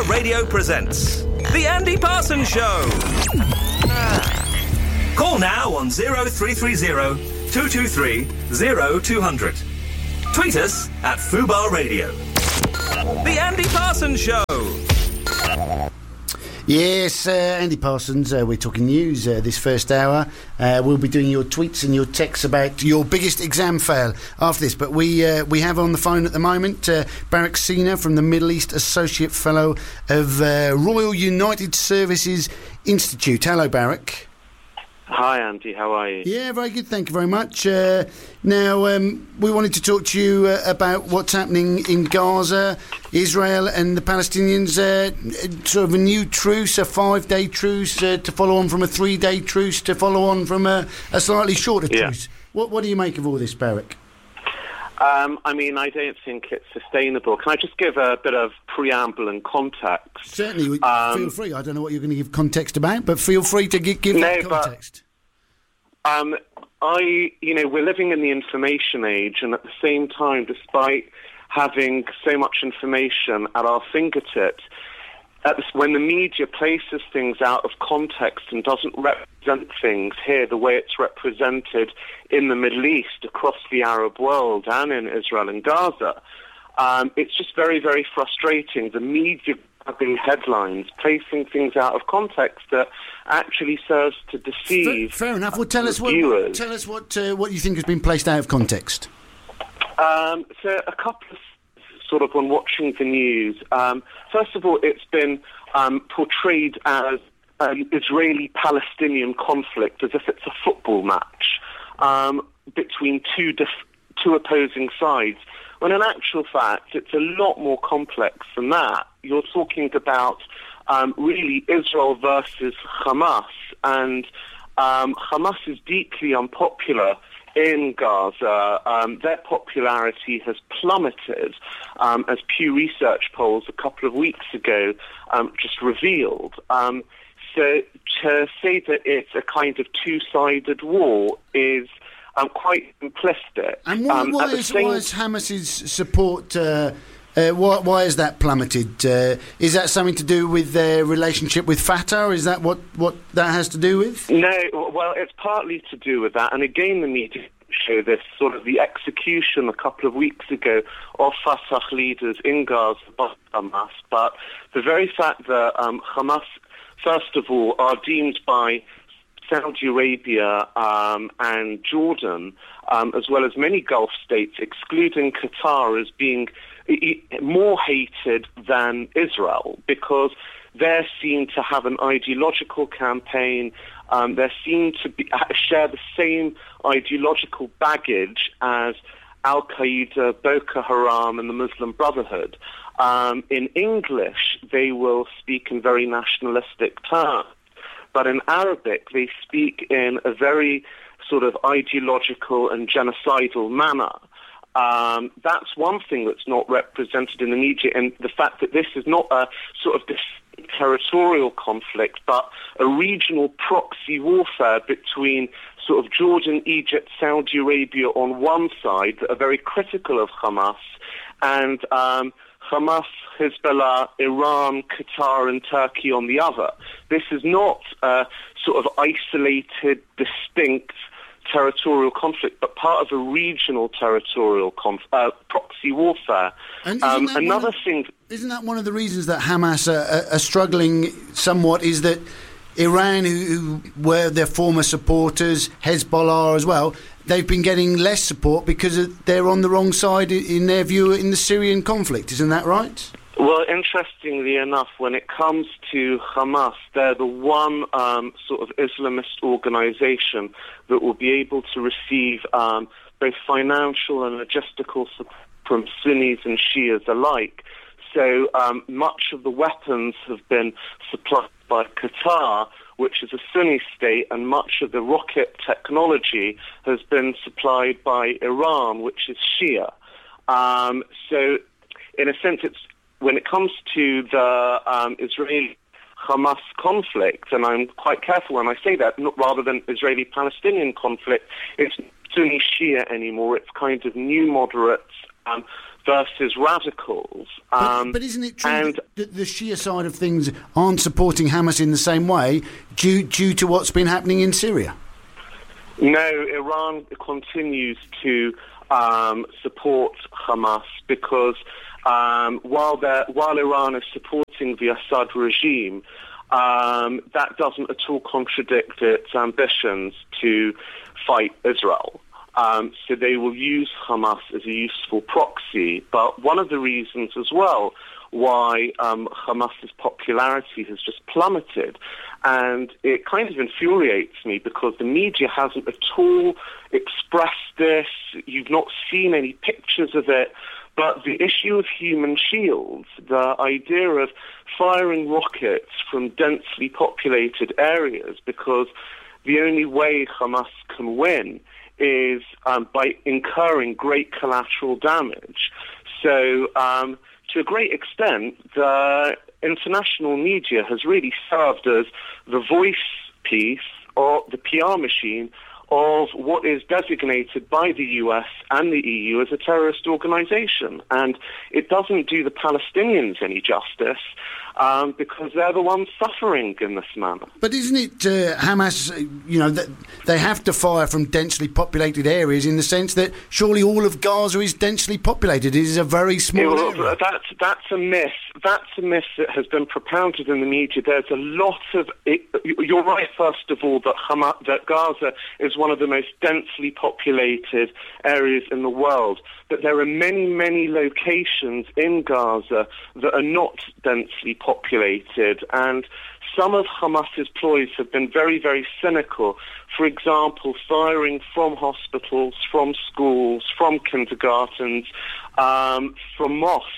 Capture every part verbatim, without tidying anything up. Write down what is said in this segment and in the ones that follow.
Fubar Radio presents The Andy Parsons Show. Call now on zero three three zero, two two three, zero two zero zero. Tweet us at Fubar Radio. The Andy Parsons Show. Yes, uh, Andy Parsons, uh, we're talking news uh, this first hour. Uh, we'll be doing your tweets and your texts about your biggest exam fail after this. But we uh, we have on the phone at the moment uh, Barak Sina from the Middle East Associate Fellow of uh, Royal United Services Institute. Hello, Barak. Hi, Andy. How are you? Yeah, very good. Thank you very much. Uh, now, um, we wanted to talk to you uh, about what's happening in Gaza, Israel and the Palestinians. Uh, sort of a new truce, a five-day truce uh, to follow on from a three-day truce to follow on from a, a slightly shorter yeah. truce. What, what do you make of all this, Barak? Um, I mean, I don't think it's sustainable. Can I just give a bit of preamble and context? Certainly, um, feel free. I don't know what you're going to give context about, but feel free to give, give no, that context. But, um, I, you know, we're living in the information age, and at the same time, despite having so much information at our fingertips, at this, when the media places things out of context and doesn't represent things here the way it's represented in the Middle East, across the Arab world, and in Israel and Gaza, um, it's just very, very frustrating. The media grabbing headlines, placing things out of context that actually serves to deceive. Fair, fair enough. Well, tell us what, viewers. tell us what uh, what you think has been placed out of context. Um, so a couple of sort of when watching the news. Um, first of all, it's been um, portrayed as an Israeli-Palestinian conflict, as if it's a football match um, between two dif- two opposing sides, when in actual fact it's a lot more complex than that. You're talking about um, really Israel versus Hamas, and um, Hamas is deeply unpopular in Gaza. Um, their popularity has plummeted, um, as Pew Research polls a couple of weeks ago um, just revealed. Um, so to say that it's a kind of two-sided war is um, quite simplistic. And why, um, why, is, same... why is Hamas's support... Uh, uh, why, why is that plummeted? Uh, is that something to do with their relationship with Fatah? Is that what, what that has to do with? No, well, it's partly to do with that. And again, the media show this sort of the execution a couple of weeks ago of Fatah leaders in Gaza by Hamas. But the very fact that um, Hamas, first of all, are deemed by Saudi Arabia um, and Jordan, um, as well as many Gulf states, excluding Qatar, as being more hated than Israel, because they're seen to have an ideological campaign. Um, they're seen to be, share the same ideological baggage as Al-Qaeda, Boko Haram, and the Muslim Brotherhood. Um, in English, they will speak in very nationalistic terms, but in Arabic, they speak in a very sort of ideological and genocidal manner. Um, that's one thing that's not represented in the media, and the fact that this is not a sort of this territorial conflict, but a regional proxy warfare between sort of Jordan, Egypt, Saudi Arabia on one side that are very critical of Hamas, and um, Hamas, Hezbollah, Iran, Qatar, and Turkey on the other. This is not a sort of isolated, distinct territorial conflict, but part of a regional territorial conf- uh, proxy warfare. And um, another of, thing... Isn't that one of the reasons that Hamas are, are struggling somewhat, is that Iran, who, who were their former supporters, Hezbollah as well, they've been getting less support because of, they're on the wrong side, in their view, in the Syrian conflict. Isn't that right? Well, interestingly enough, when it comes to Hamas, they're the one um, sort of Islamist organization that will be able to receive um, both financial and logistical support from Sunnis and Shias alike. So um, much of the weapons have been supplied by Qatar, which is a Sunni state, and much of the rocket technology has been supplied by Iran, which is Shia. Um, so, in a sense, it's when it comes to the um, Israeli-Hamas conflict, and I'm quite careful when I say that, not, rather than Israeli-Palestinian conflict, it's Sunni Shia anymore. It's kind of new moderates um, versus radicals. Um, but, but isn't it true and that the Shia side of things aren't supporting Hamas in the same way due due to what's been happening in Syria? No, Iran continues to um, support Hamas because um, while they're, while Iran is supporting the Assad regime, um, that doesn't at all contradict its ambitions to fight Israel. Um, so they will use Hamas as a useful proxy. But one of the reasons as well why um, Hamas's popularity has just plummeted, and it kind of infuriates me because the media hasn't at all expressed this. You've not seen any pictures of it. But the issue of human shields, the idea of firing rockets from densely populated areas, because the only way Hamas can win is um, by incurring great collateral damage. So, um, to a great extent, the international media has really served as the voice piece or the P R machine of what is designated by the U S and the E U as a terrorist organization. And it doesn't do the Palestinians any justice um, because they're the ones suffering in this manner. But isn't it uh, Hamas, you know, that they have to fire from densely populated areas in the sense that surely all of Gaza is densely populated. It is a very small it, area. That's, that's a myth. That's a myth that has been propounded in the media. There's a lot of... It, you're right, first of all, that, Hamas, that Gaza is one of the most densely populated areas in the world. But there are many, many locations in Gaza that are not densely populated, and some of Hamas's ploys have been very, very cynical. For example, firing from hospitals, from schools, from kindergartens, um, from mosques.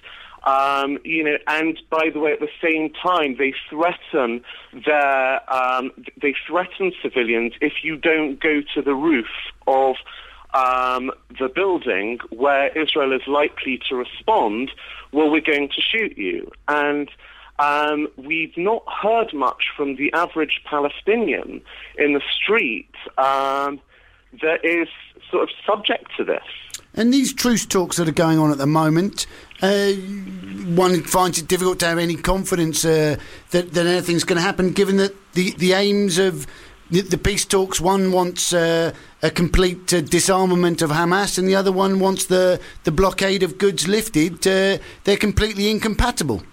Um, you know, and by the way, at the same time, they threaten their, um, they threaten civilians if you don't go to the roof of um, the building where Israel is likely to respond. Well, we're going to shoot you. And um, we've not heard much from the average Palestinian in the street um, that is sort of subject to this. And these truce talks that are going on at the moment, uh, one finds it difficult to have any confidence uh, that, that anything's going to happen, given that the, the aims of the, the peace talks, one wants uh, a complete uh, disarmament of Hamas and the other one wants the, the blockade of goods lifted. Uh, they're completely incompatible.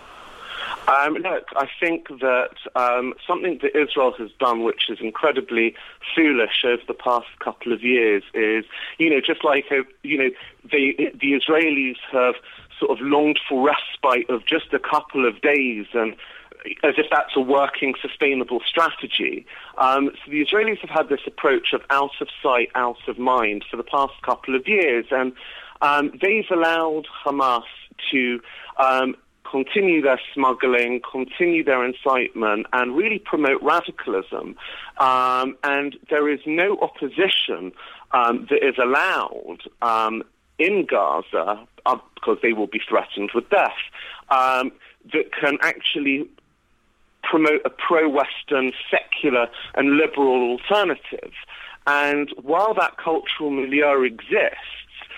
Um, look, I think that um, something that Israel has done, which is incredibly foolish over the past couple of years, is, you know, just like, uh, you know, they, the Israelis have sort of longed for respite of just a couple of days, and as if that's a working, sustainable strategy. Um, so the Israelis have had this approach of out of sight, out of mind for the past couple of years, and um, they've allowed Hamas to Um, continue their smuggling, continue their incitement, and really promote radicalism. Um, and there is no opposition um, that is allowed um, in Gaza, uh, because they will be threatened with death, um, that can actually promote a pro-Western, secular and liberal alternative. And while that cultural milieu exists,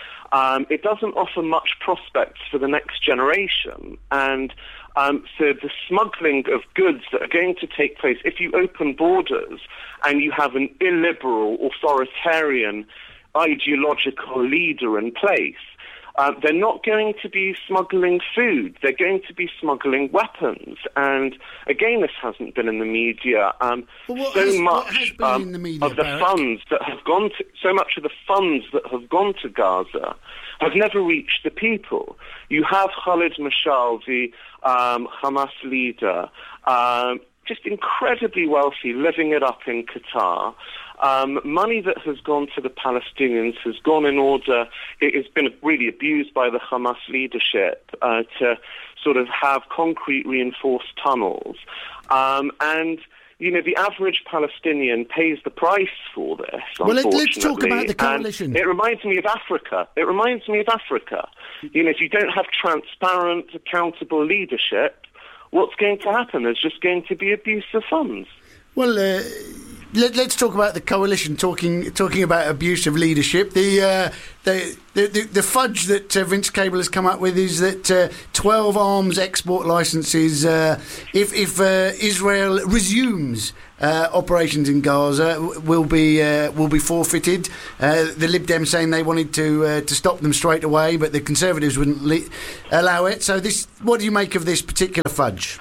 Um, it doesn't offer much prospects for the next generation. And um, so the smuggling of goods that are going to take place, if you open borders and you have an illiberal, authoritarian, ideological leader in place, uh, they're not going to be smuggling food. They're going to be smuggling weapons. And again, this hasn't been in the media. Um, so has, much um, in the media, of the Barrett? funds that have gone to, so much of the funds that have gone to Gaza have never reached the people. You have Khalid Mashal, the um, Hamas leader, um, just incredibly wealthy, living it up in Qatar. Um, money that has gone to the Palestinians has gone in order, it has been really abused by the Hamas leadership uh, to sort of have concrete reinforced tunnels. Um, and You know, the average Palestinian pays the price for this, well, unfortunately. let's talk about the coalition. And it reminds me of Africa. It reminds me of Africa. You know, if you don't have transparent, accountable leadership, what's going to happen? There's just going to be abuse of funds. Well, uh, let, let's talk about the coalition. Talking talking about abuse of leadership. The uh, the, the, the the fudge that uh, Vince Cable has come up with is that uh, twelve arms export licences. Uh, if if uh, Israel resumes uh, operations in Gaza, will be uh, will be forfeited. Uh, the Lib Dems saying they wanted to uh, to stop them straight away, but the Conservatives wouldn't le- allow it. So this, what do you make of this particular fudge?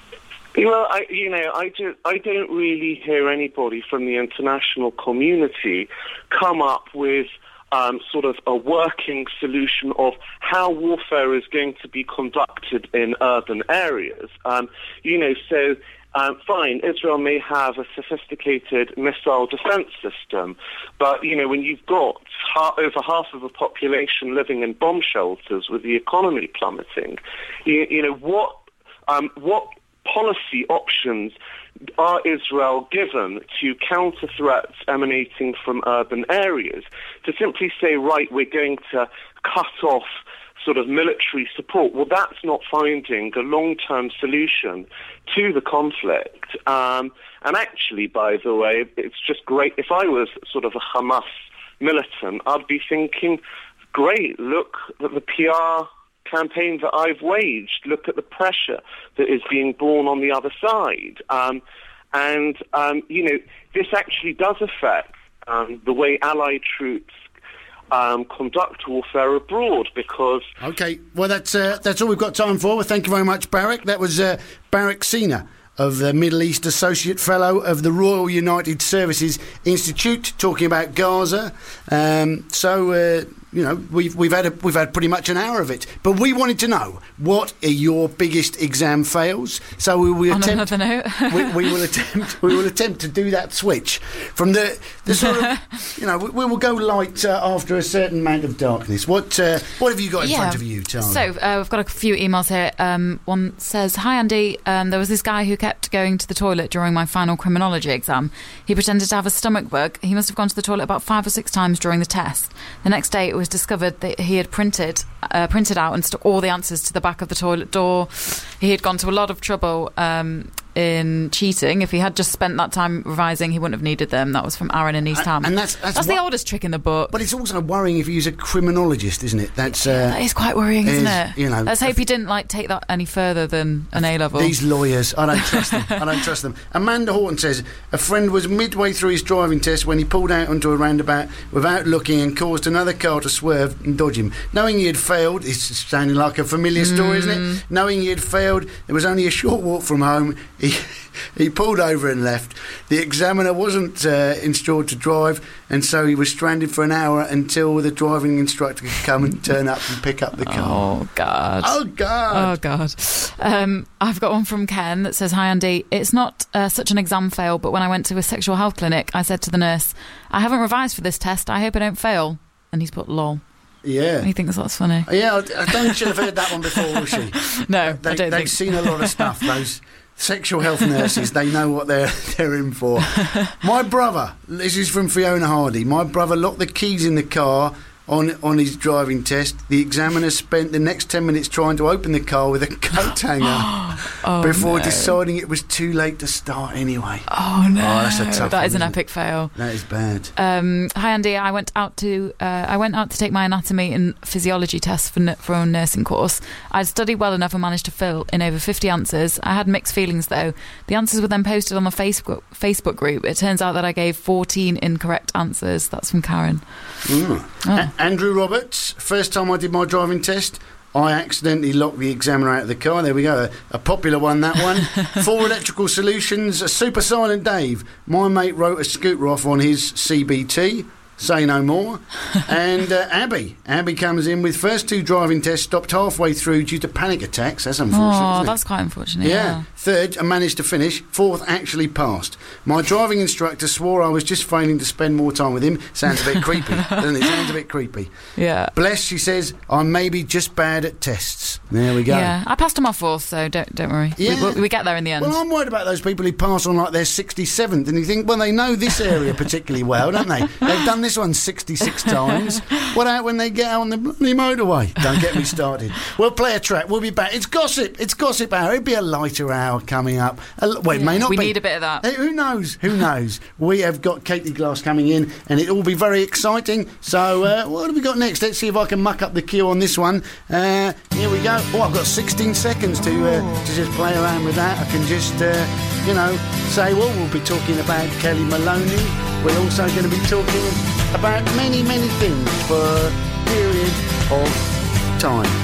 Well, I, you know, I don't, I don't really hear anybody from the international community come up with um, sort of a working solution of how warfare is going to be conducted in urban areas. Um, you know, so um, fine, Israel may have a sophisticated missile defense system, but, you know, when you've got ha- over half of the population living in bomb shelters with the economy plummeting, you, you know, what, um, what policy options are Israel given to counter threats emanating from urban areas? To simply say, right, we're going to cut off sort of military support, well, that's not finding a long-term solution to the conflict. Um, and actually, by the way, it's just great. If I was sort of a Hamas militant, I'd be thinking, great, look at the P R campaign that I've waged. Look at the pressure that is being borne on the other side. Um, and, um, you know, this actually does affect um, the way Allied troops um, conduct warfare abroad, because... OK, well, that's uh, that's all we've got time for. Well, thank you very much, Barak. That was uh, Barak Sina, of the Middle East Associate Fellow of the Royal United Services Institute, talking about Gaza. Um, so, uh, you know, we've we've had a, we've had pretty much an hour of it, but we wanted to know, what are your biggest exam fails? So we will On attempt. another note. we, we will attempt. We will attempt to do that switch from the the sort of, you know, we, we will go light uh, after a certain amount of darkness. What uh, what have you got in Yeah. front of you, Tara? So uh, we've got a few emails here. Um, one says, "Hi Andy, um, there was this guy who kept going to the toilet during my final criminology exam. He pretended to have a stomach bug. He must have gone to the toilet about five or six times during the test. The next day, it was discovered that he had printed uh, printed out and stuck all the answers to the back of the toilet door. He had gone to a lot of trouble um, in cheating. If he had just spent that time revising, he wouldn't have needed them." That was from Aaron in East Ham. And that's that's, That's what, the oldest trick in the book. But it's also worrying if you use a criminologist, isn't it? That's uh, That is quite worrying, isn't is, it? you know, Let's hope he didn't like take that any further than an A level. These lawyers, I don't trust them. I don't trust them. Amanda Horton says, a friend was midway through his driving test when he pulled out onto a roundabout without looking and caused another car to swerve and dodge him. Knowing he had failed, it's sounding like a familiar story, Mm. isn't it? Knowing he had failed, there was only a short walk from home. He he pulled over and left. The examiner wasn't uh, instructed to drive, and so he was stranded for an hour until the driving instructor could come and turn up and pick up the car. Oh, God. Oh, God. Oh, God. Um, I've got one from Ken that says, "Hi, Andy. It's not uh, such an exam fail, but when I went to a sexual health clinic, I said to the nurse, I haven't revised for this test. I hope I don't fail." And he's put lol. Yeah. He thinks that's funny. Yeah, I I don't think she'll have heard that one before, will she? No, They, I don't they've think. seen a lot of stuff, those sexual health nurses. They know what they're they're in for. My brother, this is from Fiona Hardy, my brother locked the keys in the car on on his driving test. The examiner spent the next ten minutes trying to open the car with a coat hanger Oh, before no. deciding it was too late to start anyway. Oh, no. Oh, that's a tough That one, is an isn't it? epic fail. That is bad. Um, hi Andy, I went out to uh, I went out to take my anatomy and physiology test for n- for a nursing course. I'd studied well enough and managed to fill in over fifty answers. I had mixed feelings though. The answers were then posted on the Facebook Facebook group. It turns out that I gave fourteen incorrect answers. That's from Karen. Mm. Oh. A- Andrew Roberts, first time I did my driving test, I accidentally locked the examiner out of the car. There we go, a, a popular one, that one. For Electrical Solutions, a Super Silent Dave. My mate wrote a scooter off on his C B T. Say no more. And uh, Abby. Abby comes in with first two driving tests stopped halfway through due to panic attacks. That's unfortunate, Oh, isn't it? that's quite unfortunate. Yeah. Yeah. Third, I managed to finish. Fourth, actually passed. My driving instructor swore I was just failing to spend more time with him. Sounds a bit creepy, doesn't it? Sounds a bit creepy. Yeah. Bless, she says, I'm maybe just bad at tests. There we go. Yeah, I passed them off fourth, so don't don't worry. Yeah. We, we, we get there in the end. Well, I'm worried about those people who pass on like their sixty-seventh, and you think, well, they know this area particularly well, don't they? They've done this one sixty-six times. What out when they get out on the bloody motorway? Don't get me started. We'll play a track. We'll be back. It's gossip. It's gossip hour. It'll be a lighter hour coming up. A, well, it yeah, may not we be. We need a bit of that. Hey, who knows? Who knows? We have got Katie Glass coming in, and it'll be very exciting. So, uh, what have we got next? Let's see if I can muck up the queue on this one. Uh, here we go. Oh, I've got sixteen seconds to uh, to just play around with that. I can just, uh, you know, say, well, we'll be talking about Kelly Maloney. We're also going to be talking about many, many things for a period of time.